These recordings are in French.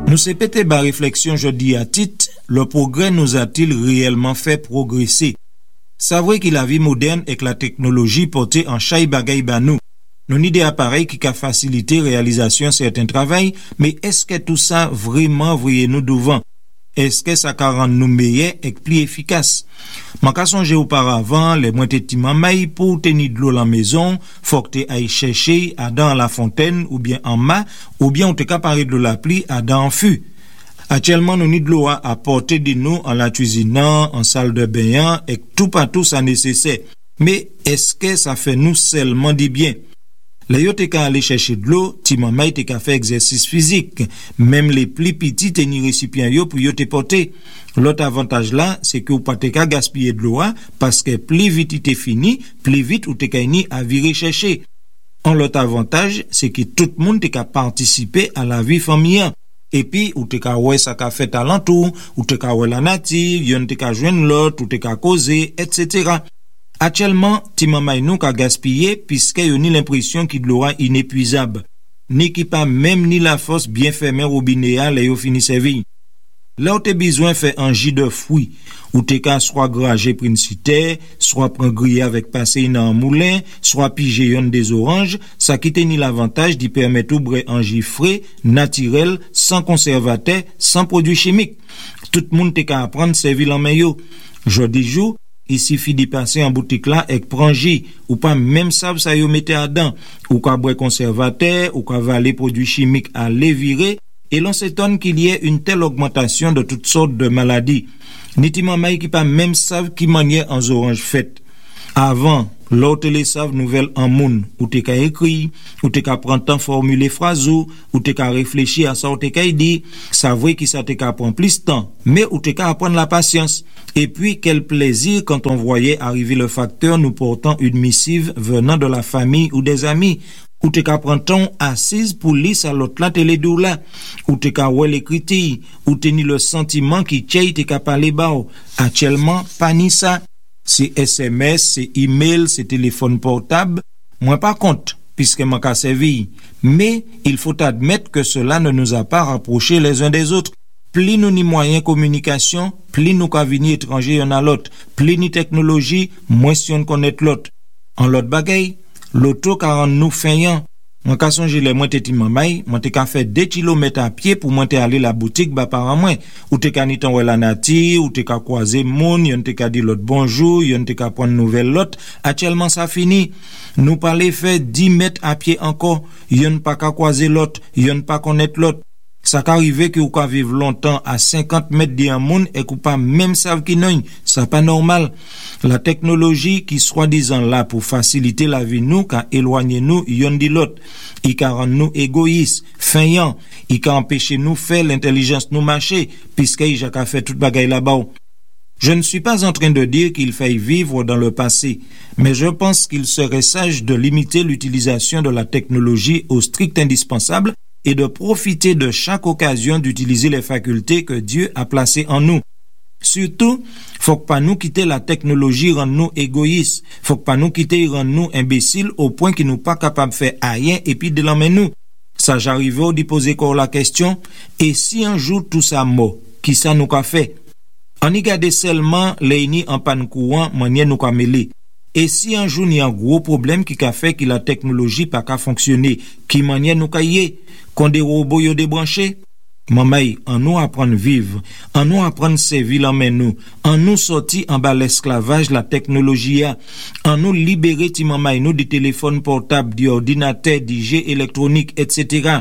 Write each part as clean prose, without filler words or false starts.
Nous s'est pété ba réflexion jeudi à titre, le progrès nous a-t-il réellement fait progresser? C'est vrai que la vie moderne et que la technologie portée en chai bagay ba nous. Nous avons des appareils qui ont facilité la réalisation de certains travaux, mais est-ce que tout ça vraiment voyez nous devant? Est-ce que ça rend nous meilleurs et plus efficaces? M'en cas songer auparavant, les moitiés de mamay pour tenir de l'eau dans la maison, faut que tu ailles chercher à dans la fontaine ou bien en mât, ou bien on te capable de la pluie à dans en fût. Actuellement, nous avons de l'eau à porter de nous en la cuisinant, en salle de bain, et tout partout ça nécessaire. Mais est-ce que ça fait nous seulement du bien? Là, yo te ka aller chercher de l'eau, ti mamay te ka fait exercice physique. Même les plus petits te ni récipients yo pour yo te porter. L'autre avantage là, c'est que ou pas te ka gaspiller de l'eau, parce que plus vite il te fini, plus vite ou te ka ni à virer chercher. L'autre avantage, c'est que tout le monde te ka participer à la vie familiale. Et puis, ou te ka ouais ça ka fait alentour, ou te ka ouais la nature, yon te ka joindre l'autre, ou te ka causer, etc. Actuellement, ti mamay nou ka gaspiller puisque yon ni l'impression qu'il l'aura inépuisable. Ni qui pas même ni la force bien fermer robinet et yo fini servi. Là où t'es besoin fait un jus de fruits, ou t'es qu'à soit grager principité, soit prendre grillé avec passer dans un moulin, soit piger yon des oranges, ça qui te ni l'avantage d'y permettre ou bre un jus frais, naturel, sans conservateur, sans produits chimiques. Tout le monde t'es qu'à apprendre servir en maillot. Jodi jou, il suffit d'y passer en boutique là et prendre jus, ou pas même ça yo mette à dedans, ou qu'à boire conservateur, ou qu'à valer produits chimiques à les virer, et l'on s'étonne qu'il y ait une telle augmentation de toutes sortes de maladies. Niti mamay qui pas même savent qui manière en orange faites. Avant, l'autre les savent nouvelle en moun, ou t'es qu'à écrit, ou t'es qu'à prendre temps formuler phrase ou t'es qu'à réfléchir à ça ou t'es qu'à dire, ça vrai que ça t'es qu'à prendre plus de temps, mais ou t'es qu'à apprendre la patience. Et puis, quel plaisir quand on voyait arriver le facteur nous portant une missive venant de la famille ou des amis. Ou t'es qu'à prendre ton assise pour lire à l'autre là télé dou là. Ou t'es qu'à ouais l'écriture. Ou t'es ni le sentiment qui tchèy t'es qu'à parler bao. Actuellement, pas ni ça. C'est SMS, c'est email, c'est téléphone portable. Moi pas compte, puisque m'en qu'à servi. Mais, il faut admettre que cela ne nous a pas rapprochés les uns des autres. Plus nous ni moyens communication, plus nous qu'à venir étranger y'en a l'autre. Plus ni technologie, moins si on connaît l'autre. En l'autre bagaille, l'auto ka rend nous feignant. Moi ka songe les moi te ti mamay, moi te ka fait 2 kilomètres à pied pour moi te aller la boutique ba par moi. Ou te ka ni tan wè la nature, ou te ka croiser moun, yon te ka di l'autre bonjour, yon te ka prendre nouvelle l'autre. Actuellement ça fini. Nous parler fait 10 mètres à pied encore, yon pas ka croiser l'autre, yon pas connaître l'autre. Ça qu'arrive que ou ka vivre longtemps à 50 mètres d'un monde et qu'on pas même savent qui non, ça pas normal. La technologie qui soi-disant là pour faciliter la vie nous, qu'a éloigner nous yon di l'autre, il qu'a rend nous égoïstes, feignants, il qu'a empêché nous faire l'intelligence nous marcher, puisque il a fait toute bagaille là-bas. Je ne suis pas en train de dire qu'il faille vivre dans le passé, mais je pense qu'il serait sage de limiter l'utilisation de la technologie au strict indispensable et de profiter de chaque occasion d'utiliser les facultés que Dieu a placées en nous. Surtout, faut que pas nous quitter la technologie rendre nous égoïstes, faut que pas nous quitter rendre nous imbéciles au point qu'ils nous pas capables de faire rien et puis de l'emmener nous. Ça j'arrive au d'y poser encore la question, et si un jour tout ça mort, qui ça nous qu'a fait? On y garde seulement les ni en panne courant, manière nous qu'a mêlé. Et si un jour il y a un gros problème qui a fait que la technologie pas qu'à fonctionner, qui manière nous qu'a y est, qu'on des robots yo débranchés? Mamay, en nous apprendre vivre, en nous apprendre servir en main nous, en nous sortir en bas l'esclavage, la technologie, en nous libérer ti mamay nous des téléphones portables, des ordinateurs, des jeux électroniques, etc.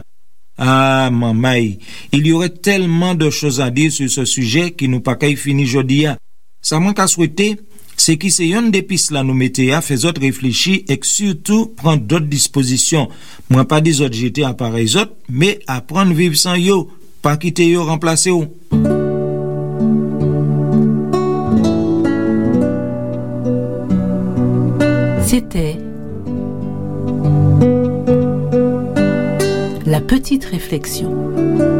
Ah, mamay, il y aurait tellement de choses à dire sur ce sujet qui nous pas qu'à y finir jodi a. Ça manque à souhaiter, c'est qui c'est une des pistes là nous mettez à faire autres réfléchir et que surtout prendre d'autres dispositions. Moi pas des autres jeter à pareils autres, mais apprendre vivre sans yo. Pas quitter yo remplacer ou. C'était la petite réflexion.